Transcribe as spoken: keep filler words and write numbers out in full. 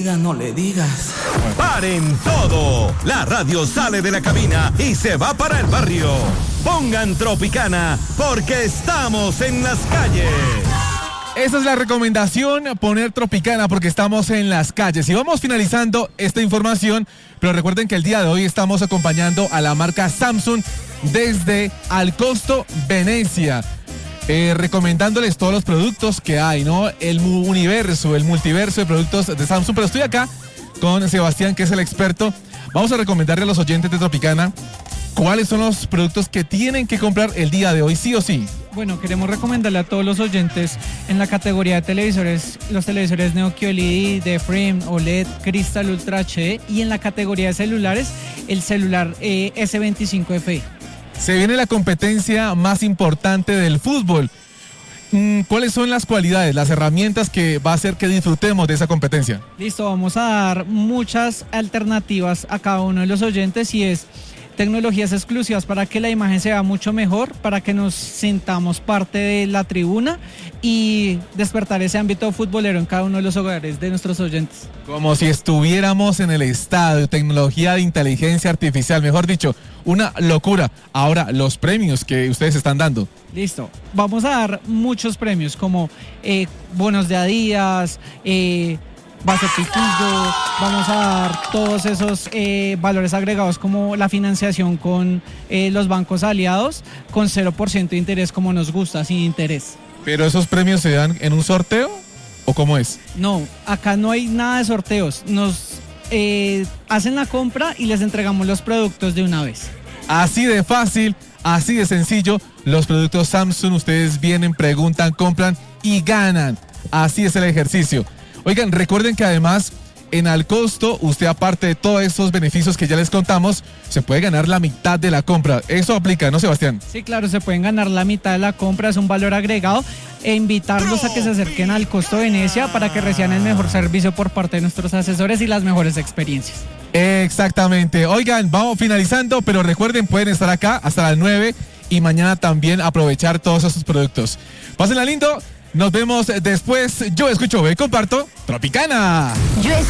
diga, no le digas. ¡Paren todo! La radio sale de la cabina y se va para el barrio. Pongan Tropicana porque estamos en las calles. Esa es la recomendación, poner Tropicana porque estamos en las calles. Y vamos finalizando esta información, pero recuerden que el día de hoy estamos acompañando a la marca Samsung desde Alcosto, Venecia, eh, recomendándoles todos los productos que hay, ¿no? El universo, el multiverso de productos de Samsung. Pero estoy acá con Sebastián, que es el experto. Vamos a recomendarle a los oyentes de Tropicana cuáles son los productos que tienen que comprar el día de hoy, sí o sí. Bueno, queremos recomendarle a todos los oyentes en la categoría de televisores, los televisores Neo Q L E D, de Frame, O L E D, Crystal Ultra H D, y en la categoría de celulares, el celular eh, S veinticinco F E. Se viene la competencia más importante del fútbol. ¿Cuáles son las cualidades, las herramientas que va a hacer que disfrutemos de esa competencia? Listo, vamos a dar muchas alternativas a cada uno de los oyentes y es tecnologías exclusivas para que la imagen se vea mucho mejor, para que nos sintamos parte de la tribuna y despertar ese ámbito futbolero en cada uno de los hogares de nuestros oyentes. Como si estuviéramos en el estadio, tecnología de inteligencia artificial, mejor dicho, una locura. Ahora, los premios que ustedes están dando. Listo, vamos a dar muchos premios como eh, bonos de Adidas, eh, vaso pitillo, vamos a dar todos esos eh, valores agregados como la financiación con eh, los bancos aliados con cero por ciento de interés como nos gusta, sin interés. ¿Pero esos premios se dan en un sorteo o cómo es? No, acá no hay nada de sorteos, nos eh, hacen la compra y les entregamos los productos de una vez. Así de fácil, así de sencillo, los productos Samsung, ustedes vienen, preguntan, compran y ganan. Así es el ejercicio. Oigan, recuerden que además en Alcosto, usted aparte de todos estos beneficios que ya les contamos, se puede ganar la mitad de la compra. Eso aplica, ¿no, Sebastián? Sí, claro, se pueden ganar la mitad de la compra, es un valor agregado, e invitarlos a que se acerquen al Alcosto Venecia para que reciban el mejor servicio por parte de nuestros asesores y las mejores experiencias. Exactamente. Oigan, vamos finalizando, pero recuerden, pueden estar acá hasta las nueve y mañana también aprovechar todos esos productos. Pásenla lindo. Nos vemos después. Yo escucho, ve, comparto Tropicana. Yo